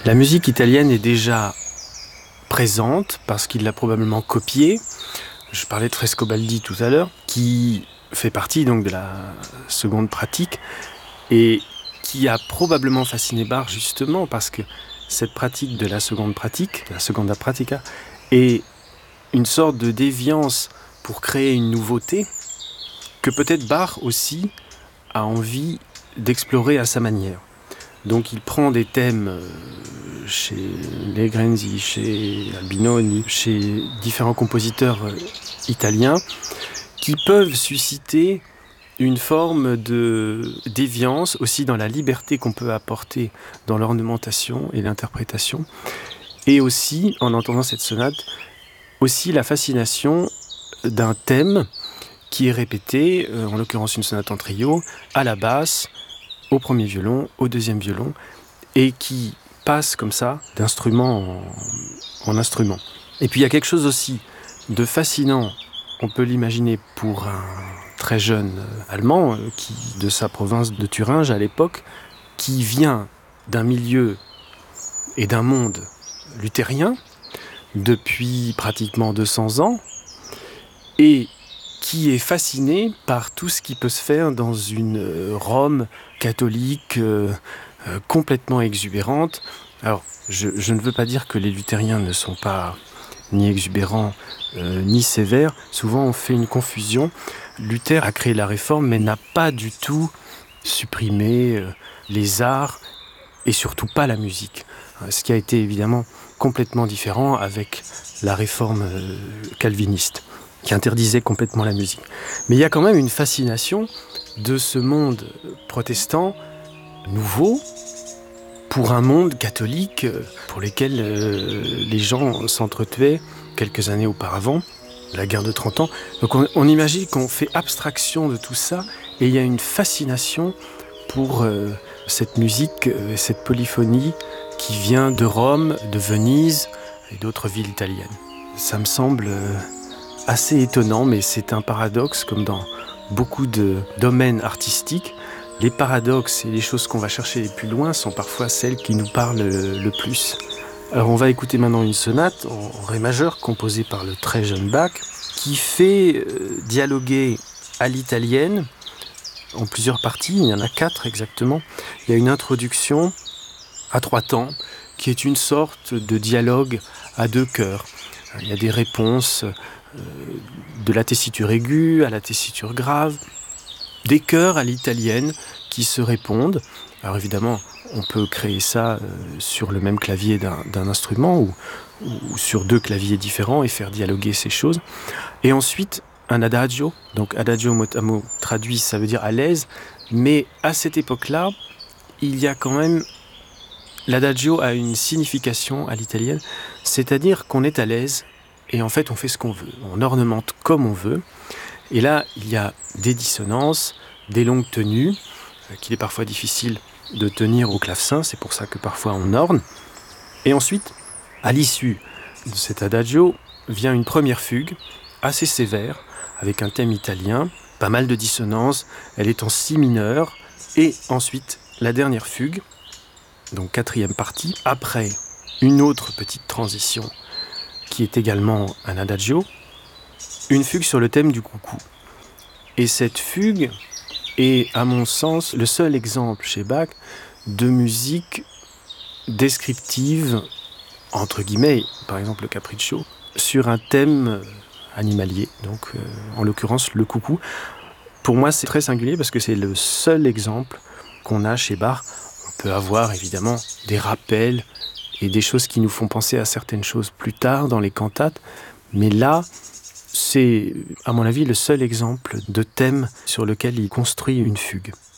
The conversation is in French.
La musique italienne est déjà présente parce qu'il l'a probablement copiée. Je parlais de Frescobaldi tout à l'heure, qui fait partie donc de la seconde pratique et qui a probablement fasciné Bach justement parce que cette pratique de la seconde pratique, la seconda pratica, est une sorte de déviance pour créer une nouveauté que peut-être Bach aussi a envie d'explorer à sa manière. Donc il prend des thèmes chez Legrenzi, chez Albinoni, chez différents compositeurs italiens qui peuvent susciter une forme de déviance aussi dans la liberté qu'on peut apporter dans l'ornementation et l'interprétation. Et aussi, en entendant cette sonate, aussi la fascination d'un thème qui est répété, en l'occurrence une sonate en trio, à la basse, au premier violon, au deuxième violon, et qui passe comme ça d'instrument en instrument. Et puis il y a quelque chose aussi de fascinant, on peut l'imaginer pour un très jeune Allemand, qui, de sa province de Thuringe à l'époque, qui vient d'un milieu et d'un monde luthérien depuis pratiquement 200 ans, et qui est fasciné par tout ce qui peut se faire dans une Rome catholique complètement exubérante. Alors, je ne veux pas dire que les luthériens ne sont pas ni exubérants ni sévères. Souvent, on fait une confusion. Luther a créé la Réforme, mais n'a pas du tout supprimé les arts et surtout pas la musique. Ce qui a été évidemment complètement différent avec la Réforme calviniste, qui interdisait complètement la musique. Mais il y a quand même une fascination de ce monde protestant nouveau pour un monde catholique pour lequel les gens s'entretuaient quelques années auparavant, la guerre de 30 ans. Donc on imagine qu'on fait abstraction de tout ça et il y a une fascination pour cette musique, cette polyphonie qui vient de Rome, de Venise et d'autres villes italiennes. Ça me semble assez étonnant, mais c'est un paradoxe comme dans beaucoup de domaines artistiques. Les paradoxes et les choses qu'on va chercher les plus loin sont parfois celles qui nous parlent le plus. Alors on va écouter maintenant une sonate en ré majeur composée par le très jeune Bach qui fait dialoguer à l'italienne en plusieurs parties, il y en a 4 exactement. Il y a une introduction à 3 temps qui est une sorte de dialogue à 2 chœurs. Il y a des réponses de la tessiture aiguë à la tessiture grave, des chœurs à l'italienne qui se répondent. Alors évidemment, on peut créer ça sur le même clavier d'un instrument ou sur 2 claviers différents et faire dialoguer ces choses. Et ensuite, un adagio, donc adagio mot à mot traduit, ça veut dire à l'aise, mais à cette époque-là, il y a quand même, l'adagio a une signification à l'italienne, c'est-à-dire qu'on est à l'aise et en fait on fait ce qu'on veut, on ornemente comme on veut. Et là, il y a des dissonances, des longues tenues, qu'il est parfois difficile de tenir au clavecin, c'est pour ça que parfois on orne. Et ensuite, à l'issue de cet adagio, vient une première fugue, assez sévère, avec un thème italien, pas mal de dissonances, elle est en si mineur, et ensuite la dernière fugue, donc 4e partie, après une autre petite transition, qui est également un adagio, une fugue sur le thème du coucou. Et cette fugue est, à mon sens, le seul exemple chez Bach de musique descriptive, entre guillemets, par exemple le capriccio, sur un thème animalier, donc en l'occurrence le coucou. Pour moi, c'est très singulier parce que c'est le seul exemple qu'on a chez Bach. On peut avoir évidemment des rappels et des choses qui nous font penser à certaines choses plus tard dans les cantates, mais là, c'est, à mon avis, le seul exemple de thème sur lequel il construit une fugue.